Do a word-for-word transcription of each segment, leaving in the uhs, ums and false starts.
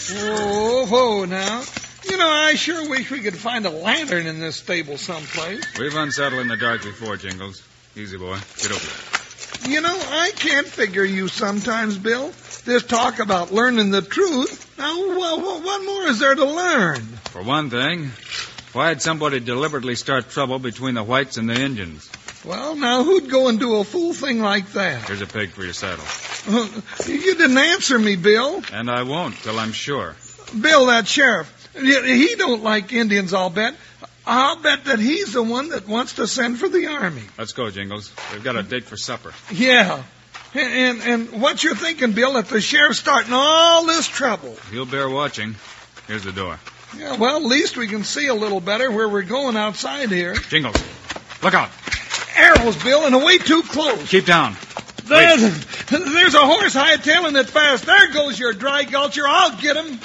Whoa, whoa, now. You know, I sure wish we could find a lantern in this stable someplace. We've unsettled in the dark before, Jingles. Easy, boy. Get over there. You know, I can't figure you sometimes, Bill. This talk about learning the truth. Now, wh- wh- what more is there to learn? For one thing, why'd somebody deliberately start trouble between the whites and the Indians? Well, now, who'd go and do a fool thing like that? Here's a pig for your saddle. Uh, you didn't answer me, Bill. And I won't till I'm sure. Bill, that sheriff, he don't like Indians, I'll bet. I'll bet that he's the one that wants to send for the army. Let's go, Jingles. We've got a date for supper. Yeah. And, and, and what you're thinking, Bill, that the sheriff's starting all this trouble. You'll bear watching. Here's the door. Yeah, well, at least we can see a little better where we're going outside here. Jingles, look out. Arrows, Bill, and way too close. Keep down. There's, there's a horse hightailing it fast. There goes your dry gulcher. I'll get him.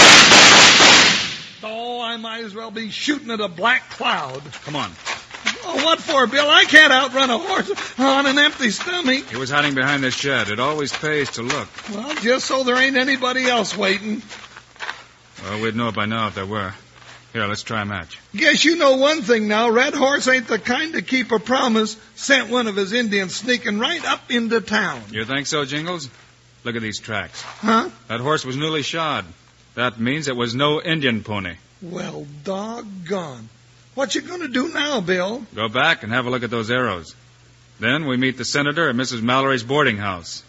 Oh, I might as well be shooting at a black cloud. Come on. Oh, what for, Bill? I can't outrun a horse on an empty stomach. He was hiding behind this shed. It always pays to look. Well, just so there ain't anybody else waiting. Well, we'd know it by now if there were. Here, let's try a match. Guess you know one thing now. Red Horse ain't the kind to keep a promise. Sent one of his Indians sneaking right up into town. You think so, Jingles? Look at these tracks. Huh? That horse was newly shod. That means it was no Indian pony. Well, doggone. What you gonna do now, Bill? Go back and have a look at those arrows. Then we meet the senator at Missus Mallory's boarding house.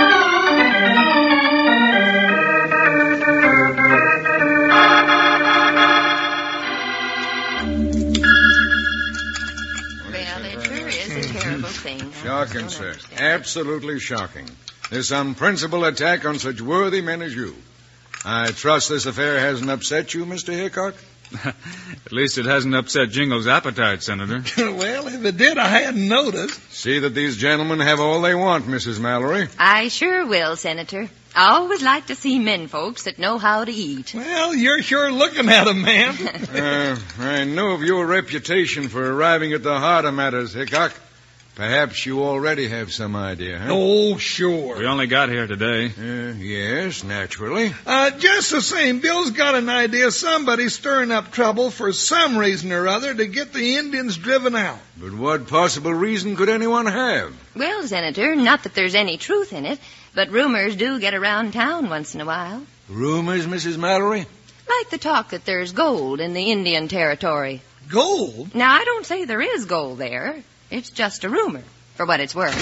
Shocking, sir. Absolutely shocking. This unprincipled attack on such worthy men as you. I trust this affair hasn't upset you, Mister Hickok? At least it hasn't upset Jingle's appetite, Senator. Well, if it did, I hadn't noticed. See that these gentlemen have all they want, Missus Mallory. I sure will, Senator. I always like to see men folks that know how to eat. Well, you're sure looking at 'em, ma'am. uh, I know of your reputation for arriving at the heart of matters, Hickok. Perhaps you already have some idea, huh? Oh, sure. We only got here today. Uh, yes, naturally. Uh, just the same, Bill's got an idea somebody's stirring up trouble for some reason or other to get the Indians driven out. But what possible reason could anyone have? Well, Senator, not that there's any truth in it, but rumors do get around town once in a while. Rumors, Missus Mallory? Like the talk that there's gold in the Indian territory. Gold? Now, I don't say there is gold there. It's just a rumor, for what it's worth.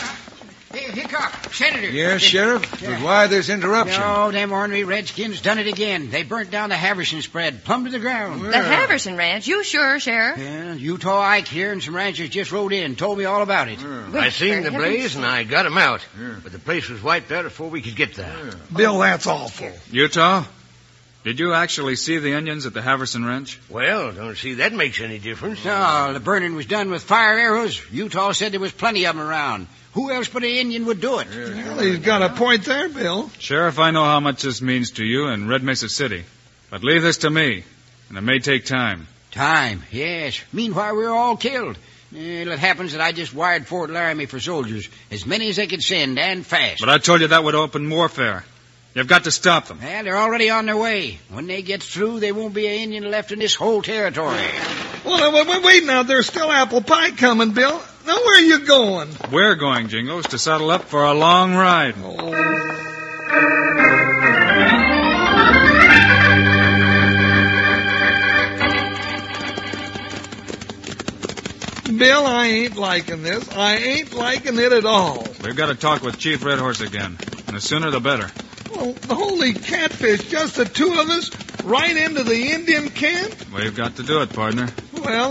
Hey, Hickok, Senator. Yes, Sheriff? But why this interruption? No, them ornery redskins done it again. They burnt down the Haverson spread, plumb to the ground. The Haverson Ranch? You sure, Sheriff? Yeah, Utah Ike here and some ranchers just rode in, told me all about it. Yeah. Well, I seen the for blaze heaven's and I got 'em out. Yeah. But the place was wiped out before we could get there. Yeah. Bill, that's awful. Utah, did you actually see the Indians at the Haverson Ranch? Well, don't see that makes any difference. No, the burning was done with fire arrows. Utah said there was plenty of them around. Who else but an Indian would do it? Well, he's got a point there, Bill. Sheriff, I know how much this means to you in Red Mesa City. But leave this to me, and it may take time. Time, yes. Meanwhile, we're all killed. Eh, It happens that I just wired Fort Laramie for soldiers, as many as they could send, and fast. But I told you that would open warfare. You've got to stop them. Well, they're already on their way. When they get through, there won't be an Indian left in this whole territory. Well, wait, wait, wait now. There's still apple pie coming, Bill. Now, where are you going? We're going, Jingles, to saddle up for a long ride. Oh. Bill, I ain't liking this. I ain't liking it at all. We've got to talk with Chief Red Horse again. And the sooner the better. Well, holy catfish, just the two of us right into the Indian camp? We've got to do it, partner.